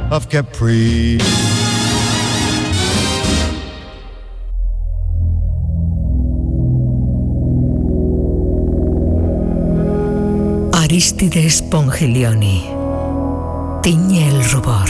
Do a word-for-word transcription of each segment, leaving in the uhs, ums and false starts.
of Capri. Aristides Pongiglioni, tiñe el rubor.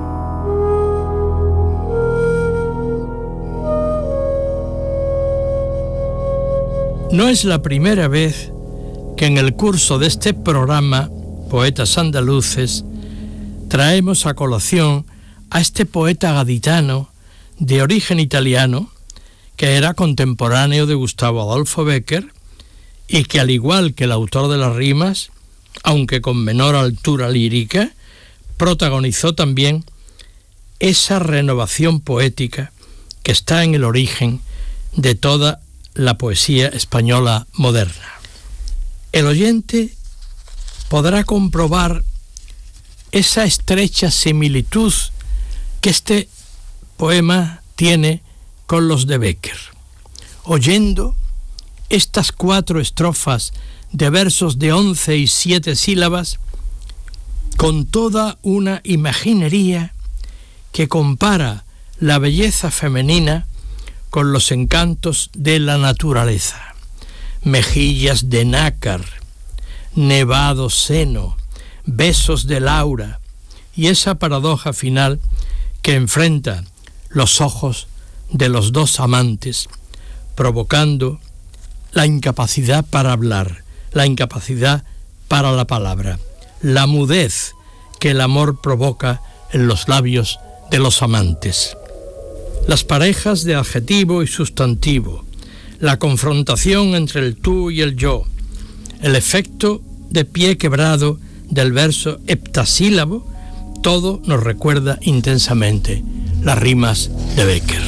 No es la primera vez que en el curso de este programa, Poetas Andaluces, traemos a colación a este poeta gaditano de origen italiano, que era contemporáneo de Gustavo Adolfo Bécquer y que, al igual que el autor de las rimas, aunque con menor altura lírica, protagonizó también esa renovación poética que está en el origen de toda la poesía española moderna. El oyente podrá comprobar esa estrecha similitud que este poema tiene con los de Bécquer, oyendo estas cuatro estrofas de versos de once y siete sílabas con toda una imaginería que compara la belleza femenina con los encantos de la naturaleza. Mejillas de nácar, nevado seno, besos de Laura, y esa paradoja final que enfrenta los ojos de los dos amantes, provocando la incapacidad para hablar, la incapacidad para la palabra, la mudez que el amor provoca en los labios de los amantes. Las parejas de adjetivo y sustantivo, la confrontación entre el tú y el yo, el efecto de pie quebrado del verso heptasílabo, todo nos recuerda intensamente las rimas de Bécquer.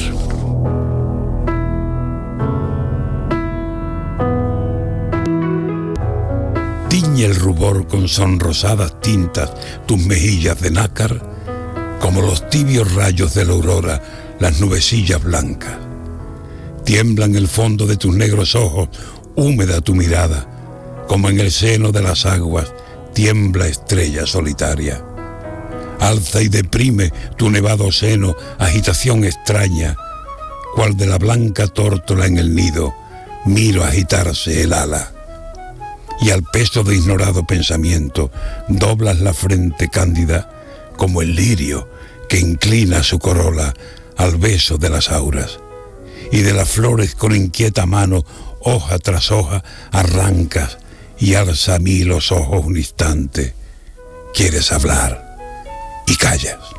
Tiñe el rubor con sonrosadas tintas tus mejillas de nácar, como los tibios rayos de la aurora las nubecillas blancas. Tiembla en el fondo de tus negros ojos húmeda tu mirada, como en el seno de las aguas tiembla estrella solitaria. Alza y deprime tu nevado seno agitación extraña, cual de la blanca tórtola en el nido miro agitarse el ala. Y al peso de ignorado pensamiento doblas la frente cándida como el lirio que inclina su corola al beso de las auras, y de las flores con inquieta mano hoja tras hoja arrancas y alza a mí los ojos un instante. Quieres hablar y callas.